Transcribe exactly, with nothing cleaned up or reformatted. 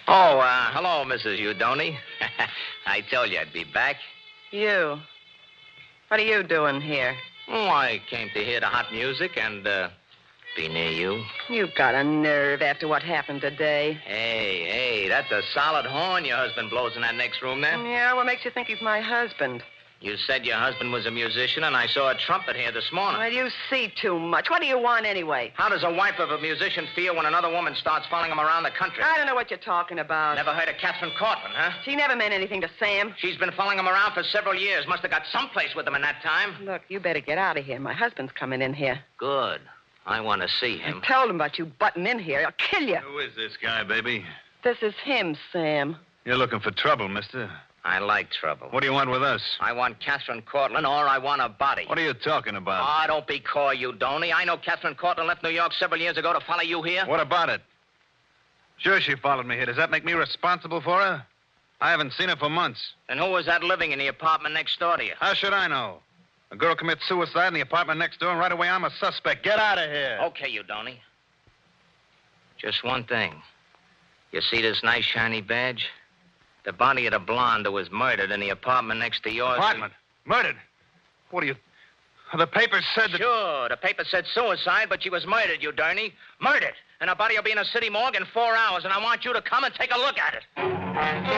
Oh, uh, hello, Missus Udoni. I told you I'd be back. You? What are you doing here? Oh, I came to hear the hot music and, uh, be near you. You've got a nerve after what happened today. Hey, hey, that's a solid horn your husband blows in that next room there. Yeah, what makes you think he's my husband? You said your husband was a musician, and I saw a trumpet here this morning. Well, you see too much. What do you want anyway? How does a wife of a musician feel when another woman starts following him around the country? I don't know what you're talking about. Never heard of Catherine Cortland, huh? She never meant anything to Sam. She's been following him around for several years. Must have got someplace with him in that time. Look, you better get out of here. My husband's coming in here. Good. I want to see him. I told him about you butting in here. I'll kill you. Who is this guy, baby? This is him, Sam. You're looking for trouble, mister. I like trouble. What do you want with us? I want Catherine Cortland, or I want a body. What are you talking about? Ah, don't be coy, you Donny. I know Catherine Cortland left New York several years ago to follow you here. What about it? Sure, she followed me here. Does that make me responsible for her? I haven't seen her for months. And who was that living in the apartment next door to you? How should I know? A girl commits suicide in the apartment next door, and right away I'm a suspect. Get out of here. Okay, you Donny. Just one thing. You see this nice shiny badge? The body of the blonde who was murdered in the apartment next to yours. Apartment? Murdered? What do you... The papers said that... Sure, the paper said suicide, but she was murdered, you Donny. Murdered. And her body will be in a city morgue in four hours, and I want you to come and take a look at it.